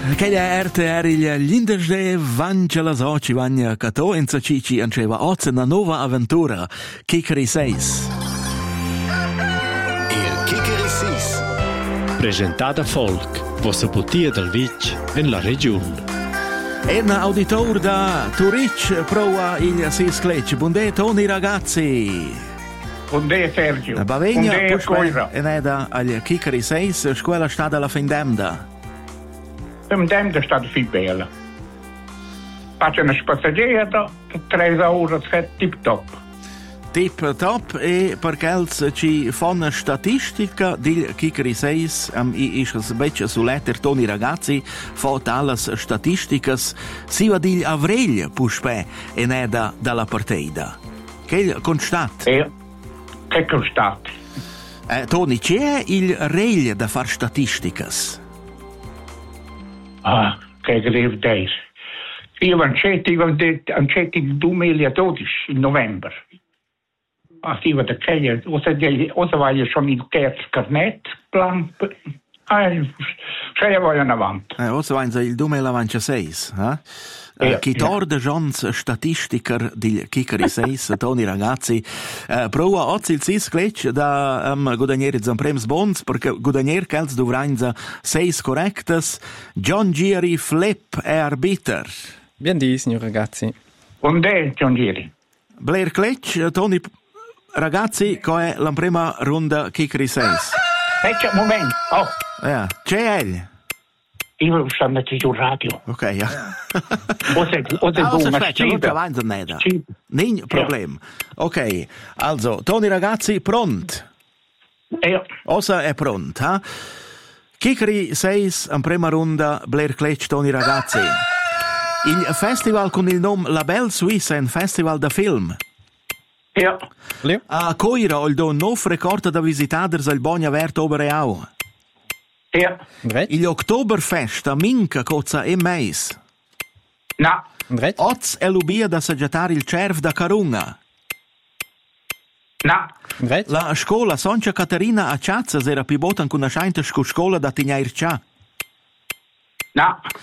Quella RTR il Lindesde Vangela Soci Vagna Cato in Cici anceva oggi una nuova avventura Kikeri 6. Il Kikeri 6 presentata Folk, vostra potia del Vic in la regione. E un auditor da Turic prova il Sisclec. Buondè Toni ragazzi. Buondè Sergio. Bavegna Buondè Coira. e neda al Kikeri 6 scuola sta alla Findemda. Findemda sta di bella. Faccio una spazzeggiata, 3 ore, tip top. Tip top e perché ci fa una statistica di Kikeri 6 is beccia sull'etter Toni ragazzi fa tale statistiche si va di avril puspe e neda dalla partita. Che constat? Che constat? Toni, c'è il regno da far statistiche? Ah, che greve days. Io avevo detto nel 2012, in novembre. Sì, da che o vai schon il terzo carnet plan sei vogliono avanti. O vai il 2026, chi torda Jones statistiker di Kikeri 6 Toni ragazzi prova oggi il Sisclec da guadagnare zamprems bons perché guadagnare che dovranza 6 correctas John Giri Flip e arbiter. Bien di, signor ragazzi. Buondè, John Giri. Blair Clec, Toni ragazzi, che è la prima ronda Kikeri 6. Ecco, un momento. Oh. C'è egli. Io sto andando sul radio. Ok, Nin problem. Ok, also, Toni ragazzi, pront? Osa è pronto, ha? Kikeri 6, in prima ronda, Blair Clec, Toni ragazzi. Il festival con il nome La Belle Suisse è un festival da film. A Coira il do nuovo record da visitaders al Bogna Vert Obereau. Il Oktoberfest a Minca cozza e mais. No. Oz è l'ubia da saggiatare il cerv da Carunga. No. La scuola Soncia Caterina a Ciazza era più botan con una scienza scuola da Tignaircia. No.